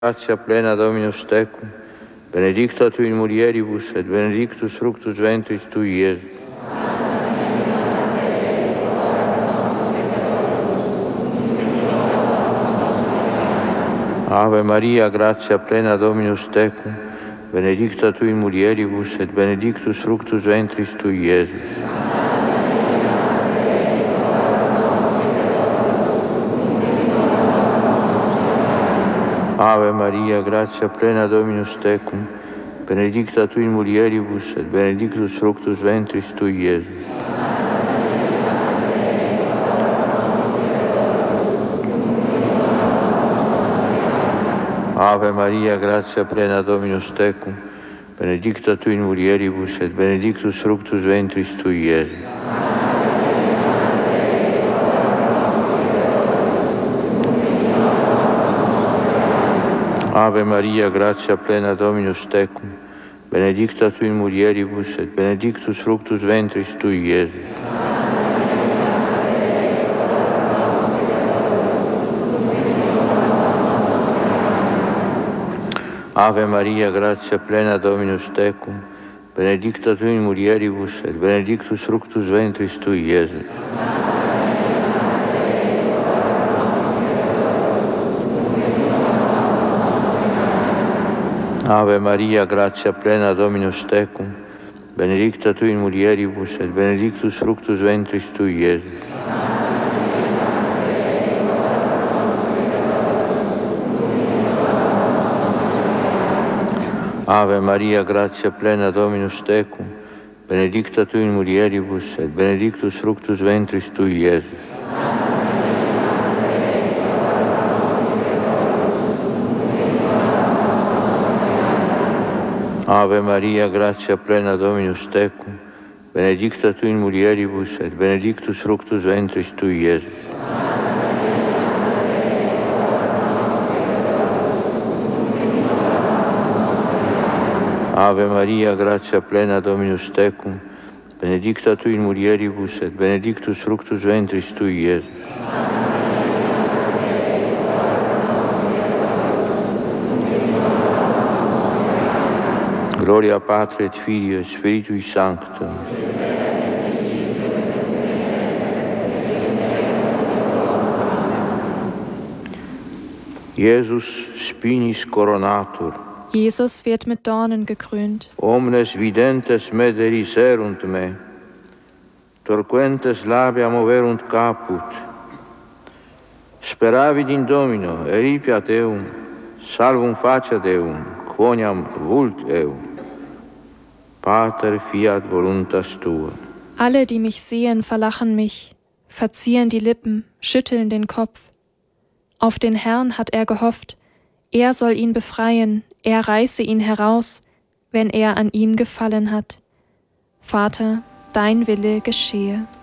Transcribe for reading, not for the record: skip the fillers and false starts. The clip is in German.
Gratia plena Dominus tecum, benedicta tu in mulieribus et benedictus fructus ventris tui, Iesus. Ave Maria, gratia plena Dominus tecum, benedicta tu in mulieribus et benedictus fructus ventris tui, Iesus. Ave Maria, gratia plena Dominus tecum, benedicta tu in mulieribus et benedictus fructus ventris tui, Iesus. Ave Maria, gratia plena Dominus tecum, benedicta tu in mulieribus et benedictus fructus ventris tui, Iesus. Ave Maria, gratia plena Dominus tecum, benedicta tu in mulieribus et benedictus fructus ventris tui, Iesus. Ave Maria, gratia plena Dominus tecum, benedicta tu in mulieribus et benedictus fructus ventris tui, Iesus. Ave Maria, gratia plena Dominus tecum, benedicta tu in mulieribus et benedictus fructus ventris tui, Iesus. Ave Maria, gratia plena Dominus tecum, benedicta tu in mulieribus et benedictus fructus ventris tui, Iesus. Ave Maria, gratia plena Dominus tecum, benedicta tu in mulieribus et benedictus fructus ventris tui, Iesus. Ave Maria, gratia plena Dominus tecum, benedicta tu in mulieribus et benedictus fructus ventris tui, Iesus. Gloria Patri et Filii et Spiritui Sanctum. Jesus spinis coronatur. Jesus wird mit Dornen gekrönt. Omnes videntes me deriserunt me, torquentes labia moverunt caput. Speravid in Domino, eripiat eum, salvum faciat eum, quoniam vult eum. Pater, fiat voluntas tua. Alle, die mich sehen, verlachen mich, verziehen die Lippen, schütteln den Kopf. Auf den Herrn hat er gehofft, er soll ihn befreien, er reiße ihn heraus, wenn er an ihm gefallen hat. Vater, dein Wille geschehe.